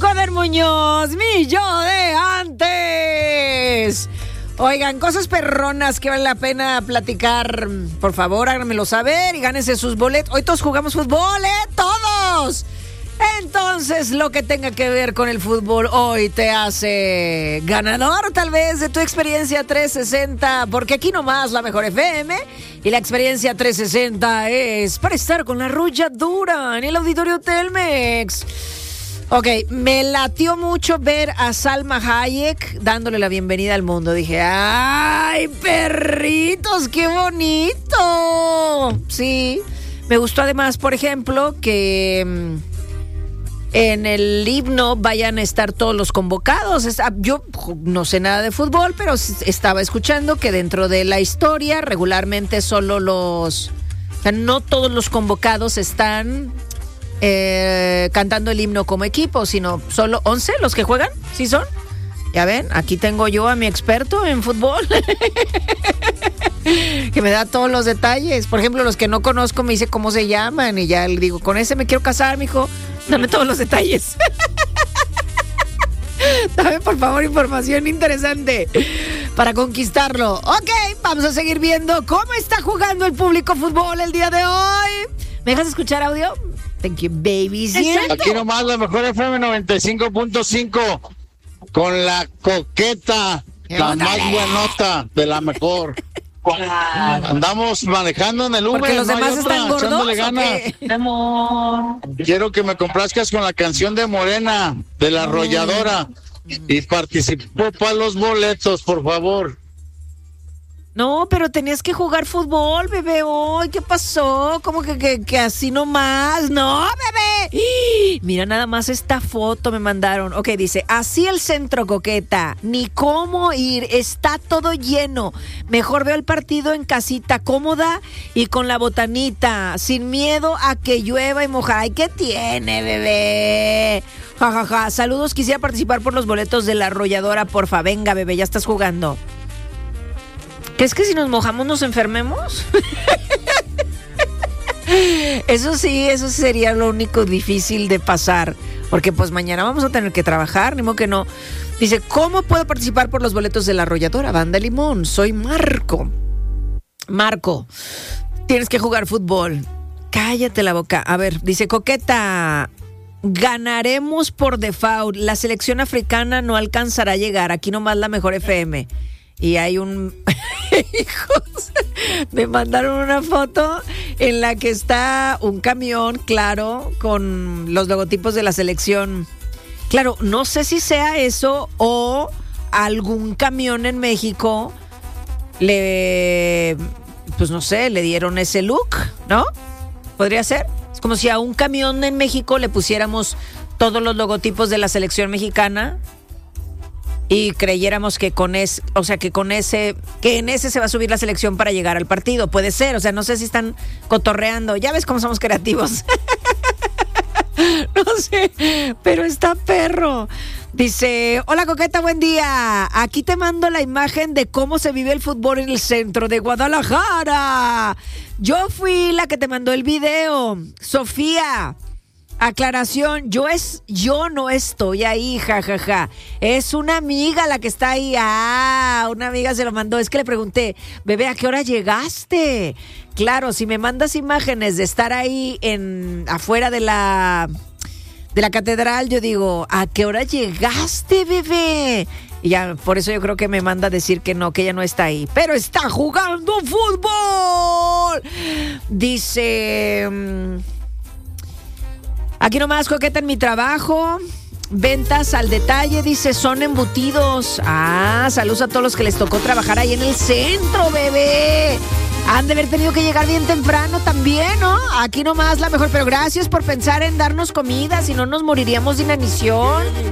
Joder Muñoz, mi yo de antes. Oigan, cosas perronas que vale la pena platicar. Por favor, háganmelo saber y gánense sus boletos. Hoy todos jugamos fútbol, ¡todos! Entonces, lo que tenga que ver con el fútbol hoy te hace ganador, tal vez, de tu experiencia 360, porque aquí nomás la mejor FM y la experiencia 360 es para estar con la arrolladora en el Auditorio Telmex. Ok, me latió mucho ver a Salma Hayek dándole la bienvenida al mundo. Dije, ¡ay, perritos, qué bonito! Sí, me gustó además, por ejemplo, que en el himno vayan a estar todos los convocados. Yo no sé nada de fútbol, pero estaba escuchando que dentro de la historia regularmente solo o sea, no todos los convocados están cantando el himno como equipo, sino solo 11 los que juegan. ¿Sí son? Ya ven, aquí tengo yo a mi experto en fútbol que me da todos los detalles. Por ejemplo, los que no conozco me dice cómo se llaman y ya le digo, con ese me quiero casar, mijo. Dame todos los detalles. Dame, por favor, información interesante para conquistarlo. Ok, vamos a seguir viendo cómo está jugando el público fútbol el día de hoy. ¿Me dejas escuchar audio? Thank you, baby. Aquí nomás la mejor FM 95.5 con la coqueta, la más buenota de la mejor. Andamos manejando en el Uber. Porque los demás están gordos. Echándole ganas. Quiero que me complazcas con la canción de Morena, de la arrolladora. Y participó para los boletos, por favor. No, pero tenías que jugar fútbol, bebé. Hoy, ¿qué pasó? ¿Cómo que así nomás? No, bebé. Mira nada más esta foto me mandaron. Ok, dice, así el centro, coqueta. Ni cómo ir, está todo lleno. Mejor veo el partido en casita, cómoda y con la botanita, sin miedo a que llueva y moja. Ay, ¿qué tiene, bebé? Ja, ja, ja. Saludos, quisiera participar por los boletos de la arrolladora, porfa. Venga, bebé, ya estás jugando. ¿Crees que si nos mojamos nos enfermemos? Eso sí, eso sería lo único difícil de pasar. Porque pues mañana vamos a tener que trabajar, ni modo que no. Dice, ¿cómo puedo participar por los boletos de la arrolladora? Banda Limón, soy Marco. Marco, tienes que jugar fútbol. Cállate la boca. A ver, dice, coqueta, ganaremos por default. La selección africana no alcanzará a llegar. Aquí nomás la mejor FM. Y hay un... Hijos, me mandaron una foto en la que está un camión, claro, con los logotipos de la selección. Claro, no sé si sea eso o algún camión en México pues no sé, le dieron ese look, ¿no? Podría ser. Es como si a un camión en México le pusiéramos todos los logotipos de la selección mexicana y creyéramos que que en ese se va a subir la selección para llegar al partido. Puede ser, o sea, no sé si están cotorreando. Ya ves cómo somos creativos. No sé, pero está perro. Dice, hola coqueta, buen día. Aquí te mando la imagen de cómo se vive el fútbol en el centro de Guadalajara. Yo fui la que te mandó el video, Sofía. Aclaración, yo no estoy ahí, jajaja. Es una amiga la que está ahí. Una amiga se lo mandó. Es que le pregunté, bebé, ¿a qué hora llegaste? Claro, si me mandas imágenes de estar ahí afuera de la catedral, yo digo, ¿a qué hora llegaste, bebé? Y ya, por eso yo creo que me manda a decir que no, que ella no está ahí. Pero está jugando fútbol. Dice... Aquí nomás, coqueta, en mi trabajo, ventas al detalle, dice, son embutidos. Saludos a todos los que les tocó trabajar ahí en el centro, bebé. Han de haber tenido que llegar bien temprano también, ¿no? Aquí nomás la mejor, pero gracias por pensar en darnos comida, si no nos moriríamos de inanición.